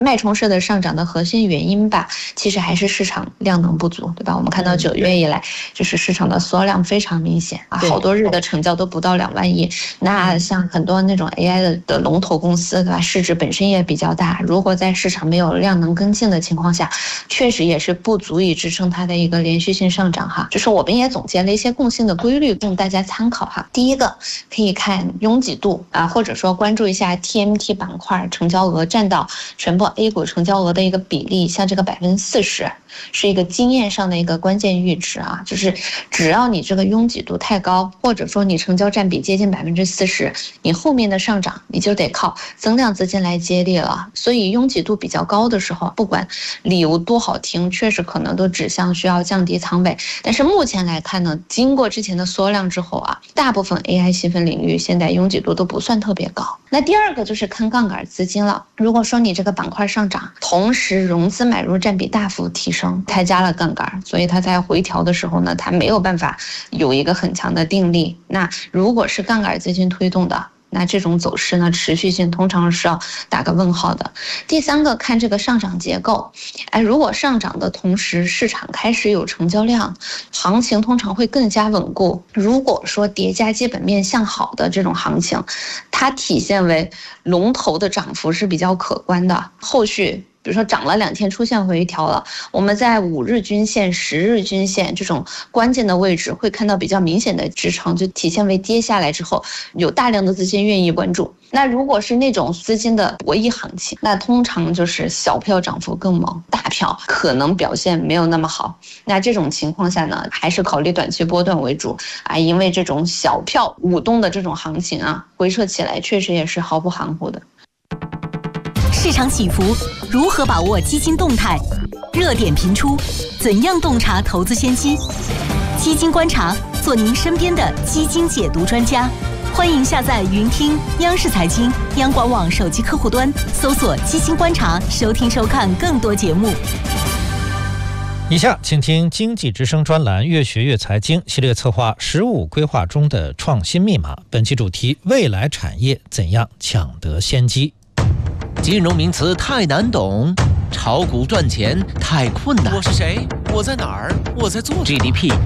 脉冲式的上涨的核心原因吧，其实还是市场量能不足，对吧？我们看到9月以来，就是市场的缩量非常明显啊，好多日的成交都不到2万亿。那像很多那种 AI 的龙头公司，对吧？市值本身也比较大，如果在市场没有量能跟进的情况下，确实也是不足以支撑它的一个连续性上涨哈。就是我们也总结了一些共性的规律供大家参考哈。第一个可以看拥挤度啊，或者说关注一下 TMT 板块成交额占到全部A 股成交额的一个比例，像这个40%是一个经验上的一个关键阈值啊，就是只要你这个拥挤度太高，或者说你成交占比接近40%，你后面的上涨你就得靠增量资金来接力了。所以拥挤度比较高的时候，不管理由多好听，确实可能都指向需要降低仓位。但是目前来看呢，经过之前的缩量之后啊，大部分 AI 细分领域现在拥挤度都不算特别高。那第二个就是看杠杆资金了。如果说你这个板块上涨，同时融资买入占比大幅提升，它加了杠杆，所以它在回调的时候呢，它没有办法有一个很强的定力。那如果是杠杆资金推动的，那这种走势呢，持续性通常是要打个问号的。第三个看这个上涨结构，如果上涨的同时市场开始有成交量，行情通常会更加稳固。如果说叠加基本面向好的这种行情，它体现为龙头的涨幅是比较可观的，后续比如说涨了2天出现回调了，我们在5日均线、10日均线这种关键的位置会看到比较明显的支撑，就体现为跌下来之后有大量的资金愿意关注。那如果是那种资金的博弈行情，那通常就是小票涨幅更猛，大票可能表现没有那么好。那这种情况下呢，还是考虑短期波段为主啊，因为这种小票舞动的这种行情啊，回撤起来确实也是毫不含糊的。 市场起伏，如何把握基金动态？热点频出，怎样洞察投资先机？基金观察，做您身边的基金解读专家。欢迎下载云听央视财经、央广网手机客户端，搜索“基金观察”，收听收看更多节目。 以下请听经济之声专栏越学越财经系列策划15规划中的创新密码，本期主题：未来产业怎样抢得先机。 金融名词太难懂，炒股赚钱太困难。 我是谁？我在哪儿？我在做什么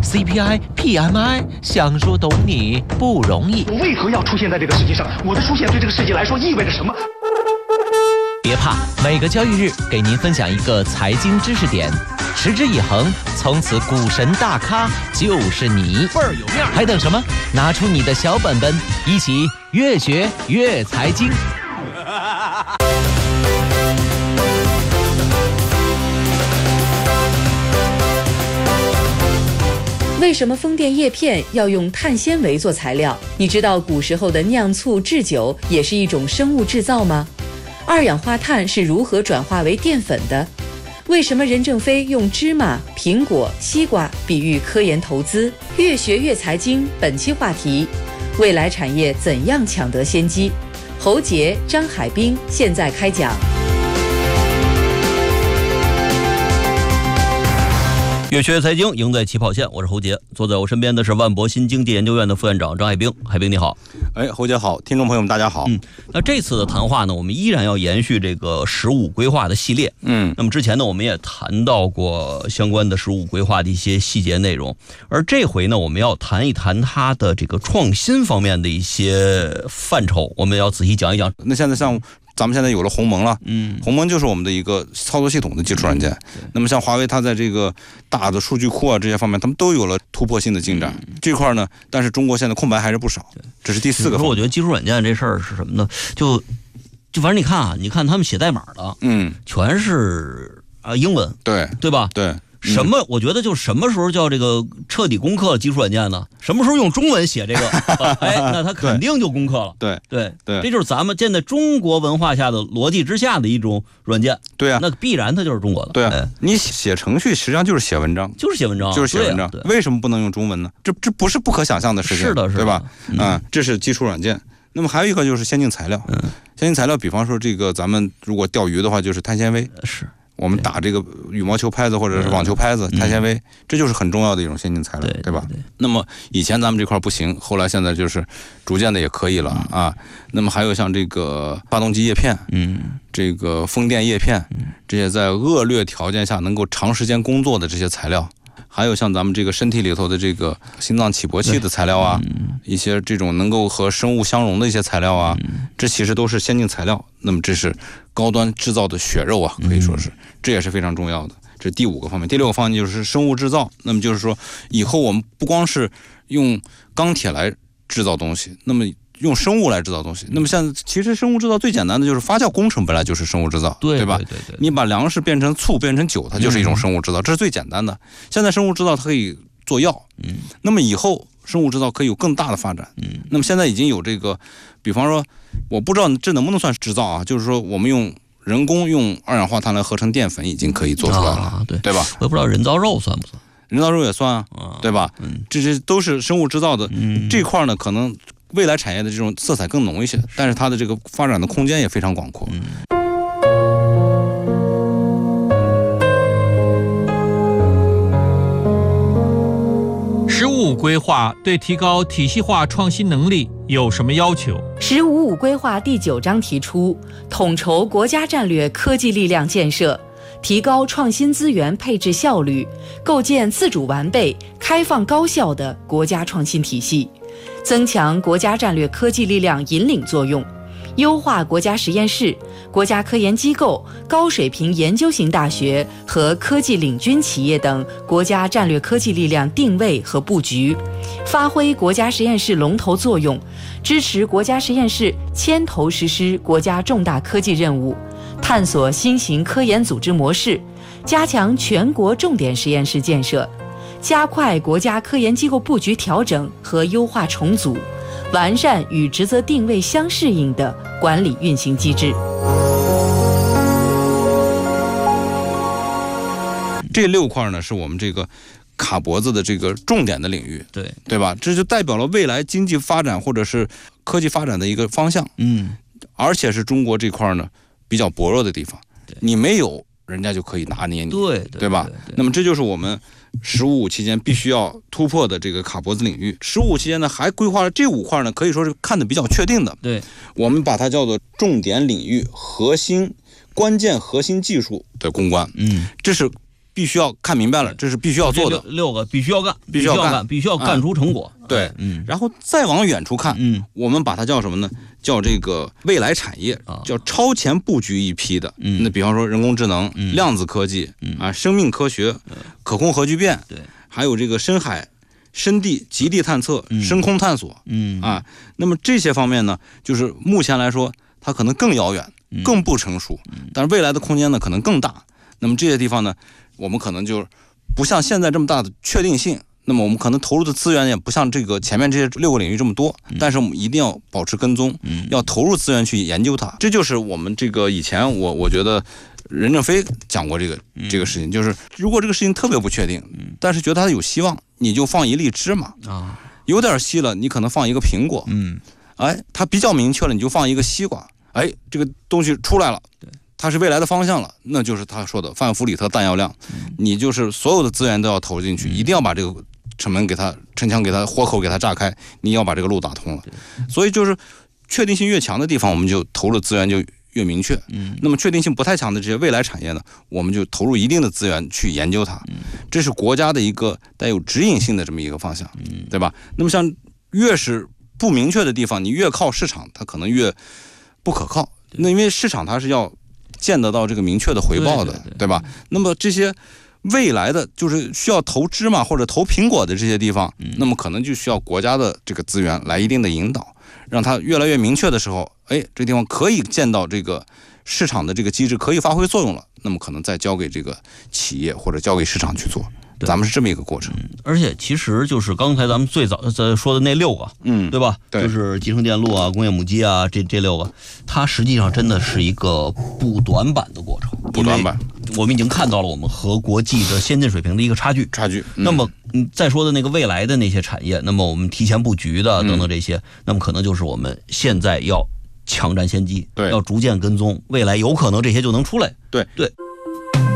？GDP、CPI、PMI， 想说懂你不容易。 我为何要出现在这个世界上？我的出现对这个世界来说意味着什么？ 别怕，每个交易日给您分享一个财经知识点，持之以恒，从此股神大咖就是你， 倍儿有面。 还等什么？拿出你的小本本，一起越学越财经。 为什么风电叶片要用碳纤维做材料？你知道古时候的酿醋制酒也是一种生物制造吗？二氧化碳是如何转化为淀粉的？为什么任正非用芝麻、苹果、西瓜比喻科研投资？越学越财经，本期话题：未来产业怎样抢得先机？侯杰、张海滨现在开讲。 越学财经，赢在起跑线。我是侯杰，坐在我身边的是万博新经济研究院的副院长张海滨。海滨你好。 侯杰好，听众朋友们大家好。 那这次的谈话呢，我们依然要延续这个15规划的系列。那么之前呢，我们也谈到过相关的15规划的一些细节内容，而这回呢，我们要谈一谈它的这个创新方面的一些范畴，我们要仔细讲一讲。 那现在像咱们现在有了鸿蒙了，鸿蒙就是我们的一个操作系统的基础软件。那么像华为，它在这个大的数据库啊这些方面，他们都有了突破性的进展。这块呢，但是中国现在空白还是不少。这是第4个。 我觉得基础软件这事儿是什么呢？就反正你看啊，你看他们写代码的，全是英文，对吧？ 对。 什么？我觉得就什么时候叫这个彻底攻克基础软件呢？什么时候用中文写这个？那他肯定就攻克了。 对， 这就是咱们现在中国文化下的逻辑之下的一种软件。 对啊， 那必然它就是中国的。 对啊，你写程序实际上就是写文章，为什么不能用中文呢？这不是不可想象的事情， 是的， 对吧？这是基础软件。那么还有一个就是先进材料，先进材料，比方说这个咱们如果钓鱼的话，就是碳纤维。 是。 我们打这个羽毛球拍子或者是网球拍子，碳纤维，这就是很重要的一种先进材料，对吧？那么以前咱们这块不行，后来现在就是逐渐的也可以了啊。那么还有像这个发动机叶片，这个风电叶片，这些在恶劣条件下能够长时间工作的这些材料。还有像咱们这个身体里头的这个心脏起搏器的材料啊，一些这种能够和生物相融的一些材料啊，这其实都是先进材料。那么这是高端制造的血肉啊，可以说是，这也是非常重要的。这是第5个方面。第6个方面就是生物制造。那么就是说，以后我们不光是用钢铁来制造东西，那么用生物来制造东西。那么像其实生物制造最简单的就是发酵工程，本来就是生物制造，对吧？对。你把粮食变成醋变成酒，它就是一种生物制造，这是最简单的。现在生物制造它可以做药，那么以后生物制造可以有更大的发展，那么现在已经有这个，比方说，我不知道这能不能算制造啊？就是说我们用人工用二氧化碳来合成淀粉，已经可以做出来了，对吧？ 我也不知道人造肉算不算？ 人造肉也算啊，对吧？这些都是生物制造的，这块呢可能。未来产业的这种色彩更浓一些，但是它的这个发展的空间也非常广阔。 “15+5”规划对提高体系化创新能力有什么要求 ？“15+5”规划第9章提出，统筹国家战略科技力量建设，提高创新资源配置效率，构建自主完备、开放高效的国家创新体系。增强国家战略科技力量引领作用，优化国家实验室、国家科研机构、高水平研究型大学和科技领军企业等国家战略科技力量定位和布局，发挥国家实验室龙头作用，支持国家实验室牵头实施国家重大科技任务，探索新型科研组织模式，加强全国重点实验室建设，加快国家科研机构布局调整和优化重组，完善与职责定位相适应的管理运行机制。 这6块呢，是我们这个卡脖子的这个重点的领域，对吧？这就代表了未来经济发展或者是科技发展的一个方向。而且是中国这块呢比较薄弱的地方，你没有，人家就可以拿捏你，对吧？那么这就是我们15+5期间必须要突破的这个卡脖子领域。15期间呢，还规划了这5块呢，可以说是看得比较确定的。我们把它叫做重点领域关键核心技术的攻关。这是必须要看明白了，这是必须要做的。 6个必须要干，必须要干出成果。 对，然后再往远处看，我们把它叫什么呢？叫这个未来产业，叫超前布局一批的。那比方说人工智能、量子科技啊、生命科学、可控核聚变，还有这个深海、深地、极地探测、深空探索，那么这些方面呢，就是目前来说，它可能更遥远、更不成熟，但是未来的空间呢，可能更大。那么这些地方呢，我们可能就不像现在这么大的确定性，那么我们可能投入的资源也不像这个前面这些6个领域这么多，但是我们一定要保持跟踪，要投入资源去研究它。这就是我们这个以前我觉得任正非讲过这个事情，就是如果这个事情特别不确定，但是觉得它有希望，你就放一粒芝麻有点稀了，你可能放一个苹果，它比较明确了，你就放一个西瓜，这个东西出来了，它是未来的方向了，那就是他说的范弗里特弹药量，你就是所有的资源都要投进去，一定要把这个城墙给它豁口给它炸开，你要把这个路打通了。所以就是确定性越强的地方，我们就投入资源就越明确。那么确定性不太强的这些未来产业呢，我们就投入一定的资源去研究它。这是国家的一个带有指引性的这么一个方向，对吧？那么像越是不明确的地方，你越靠市场，它可能越不可靠。那因为市场它是要见得到这个明确的回报的，对吧？那么这些未来的就是需要投芝麻或者投苹果的这些地方，那么可能就需要国家的这个资源来一定的引导，让它越来越明确的时候，这地方可以见到这个市场的这个机制可以发挥作用了，那么可能再交给这个企业或者交给市场去做。咱们是这么一个过程。 而且其实就是刚才咱们最早说的那6个，对吧？就是集成电路啊、工业母机啊，这6个，它实际上真的是一个不短板的过程。 不短板， 我们已经看到了我们和国际的先进水平的一个差距。那么再说的那个未来的那些产业，那么我们提前布局的等等这些，那么可能就是我们现在要强占先机，要逐渐跟踪，未来有可能这些就能出来。 对。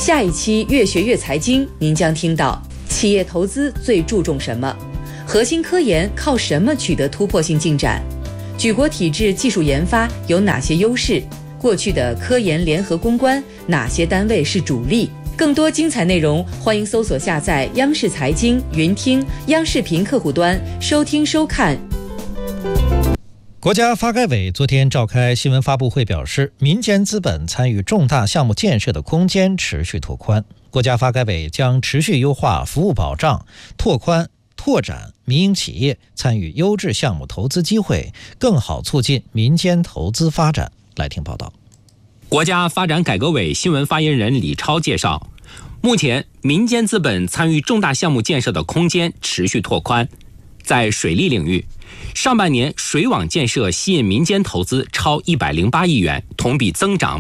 下一期越学越财经，您将听到企业投资最注重什么？核心科研靠什么取得突破性进展？举国体制技术研发有哪些优势？过去的科研联合攻关，哪些单位是主力？更多精彩内容，欢迎搜索下载央视财经云听、央视频客户端收听收看。 国家发改委昨天召开新闻发布会表示，民间资本参与重大项目建设的空间持续拓宽。国家发改委将持续优化服务保障，拓展民营企业参与优质项目投资机会，更好促进民间投资发展。来听报道。 国家发展改革委新闻发言人李超介绍，目前民间资本参与重大项目建设的空间持续拓宽。在水利领域，上半年水网建设吸引民间投资超108亿元，同比增长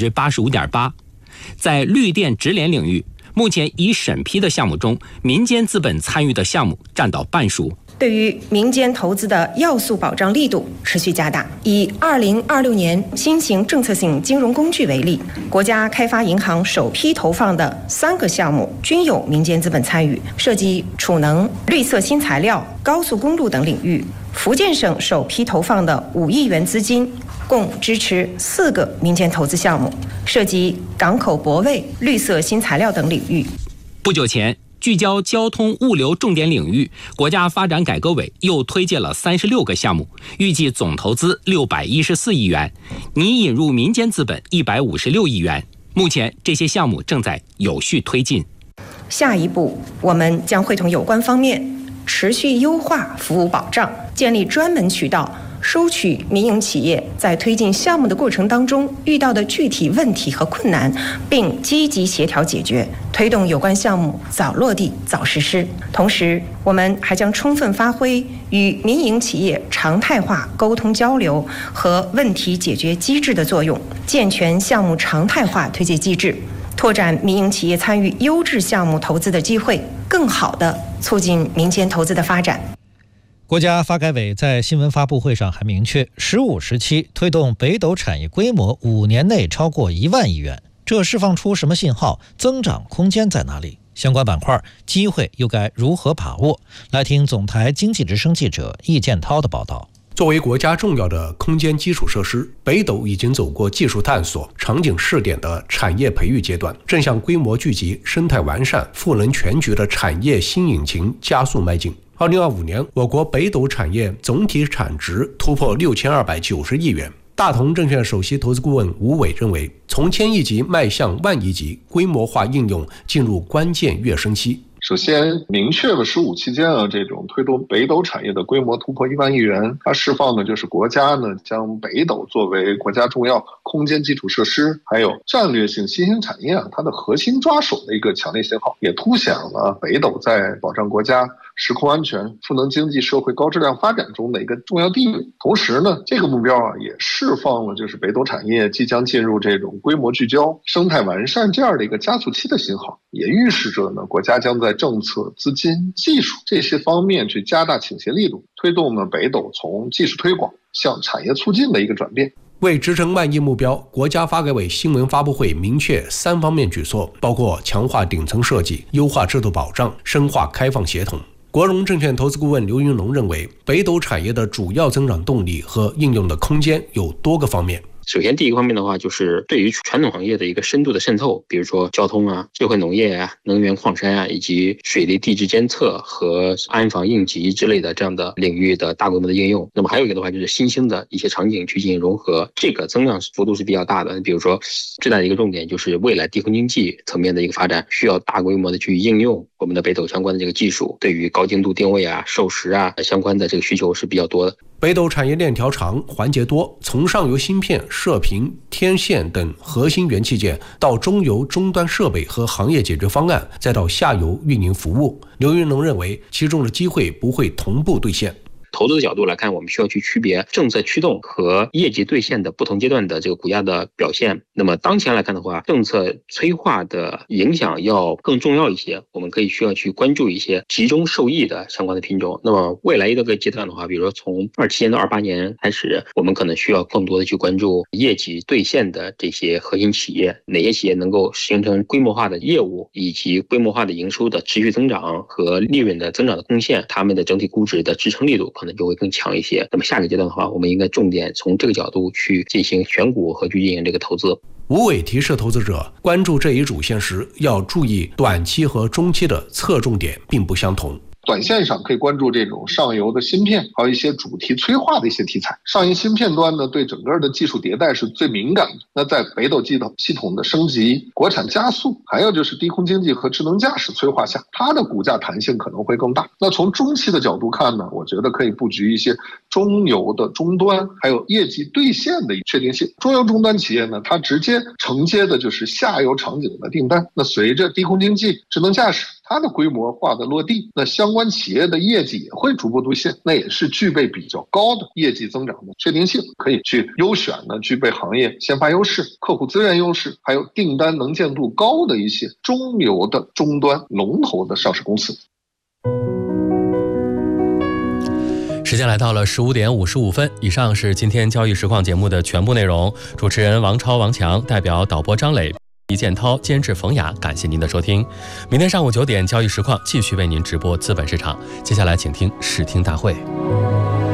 85.8%。在绿电直联领域，目前已审批的项目中，民间资本参与的项目占到半数。 对于民间投资的要素保障力度持续加大。以2026年新型政策性金融工具为例，国家开发银行首批投放的3个项目均有民间资本参与，涉及储能、绿色新材料、高速公路等领域。福建省首批投放的5亿元资金，共支持4个民间投资项目，涉及港口泊位、绿色新材料等领域。 不久前，聚焦交通物流重点领域，国家发展改革委又推荐了36个项目，预计总投资614亿元，拟引入民间资本156亿元。目前这些项目正在有序推进。 下一步，我们将会同有关方面持续优化服务保障，建立专门渠道，收取民营企业在推进项目的过程当中遇到的具体问题和困难，并积极协调解决，推动有关项目早落地、早实施。同时，我们还将充分发挥与民营企业常态化沟通交流和问题解决机制的作用，健全项目常态化推介机制，拓展民营企业参与优质项目投资的机会，更好地促进民间投资的发展。 国家发改委在新闻发布会上还明确，15时期推动北斗产业规模5年内超过1万亿元，这释放出什么信号？增长空间在哪里？相关板块机会又该如何把握？来听总台经济之声记者易建涛的报道。 作为国家重要的空间基础设施，北斗已经走过技术探索、场景试点的产业培育阶段，正向规模聚集、生态完善、赋能全局的产业新引擎加速迈进。2025年，我国北斗产业总体产值突破6290亿元。大同证券首席投资顾问吴伟认为，从1000亿级迈向万亿级，规模化应用进入关键跃升期。 首先明确了15期间这种推动北斗产业的规模突破1万亿元，它释放的就是国家将北斗作为国家重要空间基础设施还有战略性新兴产业它的核心抓手的一个强烈信号，也凸显了北斗在保障国家时空安全、赋能经济社会高质量发展中的一个重要地位。同时这个目标也释放了就是北斗产业即将进入这种规模聚焦、生态完善这样的一个加速期的信号，也预示着国家将在政策、资金、技术这些方面去加大倾斜力度，推动北斗从技术推广向产业促进的一个转变。 为支撑万亿目标，国家发改委新闻发布会明确3方面举措，包括强化顶层设计、优化制度保障、深化开放协同。国融证券投资顾问刘云龙认为，北斗产业的主要增长动力和应用的空间有多个方面。 首先第一个方面的话，就是对于传统行业的一个深度的渗透，比如说交通啊、智慧农业啊、能源矿山啊，以及水利地质监测和安防应急之类的这样的领域的大规模的应用。那么还有一个的话，就是新兴的一些场景去进行融合，这个增长幅度是比较大的。比如说最大的一个重点就是未来低空经济层面的一个发展，需要大规模的去应用我们的北斗相关的这个技术，对于高精度定位啊、授时啊相关的这个需求是比较多的。 北斗产业链条长、环节多，从上游芯片、射频、天线等核心元器件，到中游终端设备和行业解决方案，再到下游运营服务。刘云龙认为，其中的机会不会同步兑现。 投资的角度来看，我们需要去区别政策驱动和业绩兑现的不同阶段的这个股价的表现。那么当前来看的话，政策催化的影响要更重要一些，我们需要去关注一些集中受益的相关的品种。那么未来一个阶段的话，比如说从27年到28年开始，我们可能需要更多的去关注业绩兑现的这些核心企业，哪些企业能够形成规模化的业务以及规模化的营收的持续增长和利润的增长的贡献，他们的整体估值的支撑力度可能就会更强一些。那么下个阶段的话，我们应该重点从这个角度去进行选股和去进行这个投资。 吴伟提示投资者关注这一主线时，要注意短期和中期的侧重点并不相同。 短线上可以关注这种上游的芯片，还有一些主题催化的一些题材。上游芯片端呢，对整个的技术迭代是最敏感的。那在北斗系统的升级、国产加速，还有就是低空经济和智能驾驶催化下，它的股价弹性可能会更大。那从中期的角度看呢，我觉得可以布局一些中游的终端，还有业绩兑现的确定性。中游终端企业呢，它直接承接的就是下游场景的订单。那随着低空经济、智能驾驶它的规模化的落地，那相关企业的业绩也会逐步兑现，那也是具备比较高的业绩增长的确定性，可以去优选呢具备行业先发优势、客户资源优势，还有订单能见度高的一些中游的终端龙头的上市公司。 时间来到了15点55分，以上是今天交易实况节目的全部内容。主持人王超、王强，代表导播张磊、李建涛，监制冯雅，感谢您的收听。明天上午9点，交易实况继续为您直播资本市场。接下来请听视听大会。